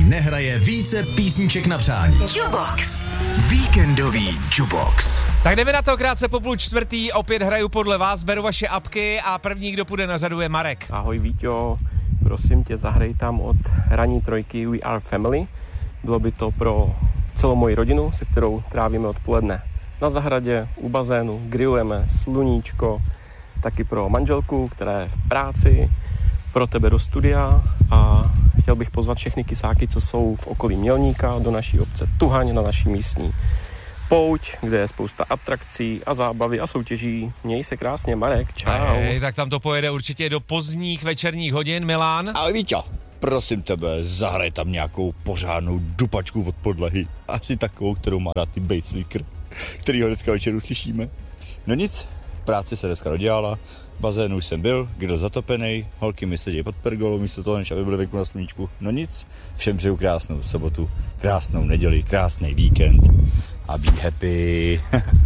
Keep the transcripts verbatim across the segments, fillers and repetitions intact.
nehraje více písniček na přání. Jubox. Víkendový Jubox. Tak jdeme na to, krátce po půl čtvrtý, opět hraju podle vás, beru vaše apky a první, kdo půjde na řadu, je Marek. Ahoj Víťo, prosím tě, zahrej tam od ranní trojky We Are Family. Bylo by to pro celou moji rodinu, se kterou trávíme odpoledne na zahradě, u bazénu, grillujeme, sluníčko, taky pro manželku, která je v práci, pro tebe do studia a chtěl bych pozvat všechny kysáky, co jsou v okolí Mělníka, do naší obce Tuhaň, na naší místní pouť, kde je spousta atrakcí a zábavy a soutěží. Měj se krásně, Marek, čau. Hej, tak tam to pojede určitě do pozdních večerních hodin, Milan. Ale Víťo, prosím tebe, zahraj tam nějakou pořádnou dupačku od podlahy. Asi takovou, kterou má dát ty Batesleaker, který ho dneska večeru slyšíme. No nic, práci se dneska dodělala, bazénu už jsem byl, grill zatopenej, holky mi sedí pod pergolou místo toho, než aby byly venku na sluníčku. No nic, všem přeju krásnou sobotu, krásnou neděli, krásný víkend a be happy.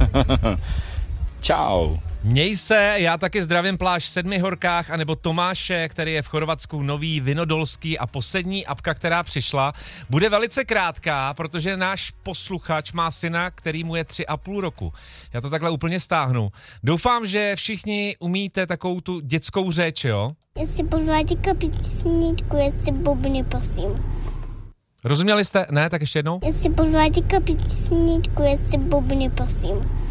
Čau. Měj se, já taky zdravím pláž v Sedmihorkách, anebo Tomáše, který je v Chorvatsku, Nový Vinodolský, a poslední apka, která přišla, bude velice krátká, protože náš posluchač má syna, který mu je tři a půl roku. Já to takhle úplně stáhnu. Doufám, že všichni umíte takovou tu dětskou řeč, jo? Jestli pozváte kapicníčku, jestli bobny, prosím. Rozuměli jste? Ne, tak ještě jednou? Jestli pozváte kapicníčku, jestli bobny, prosím.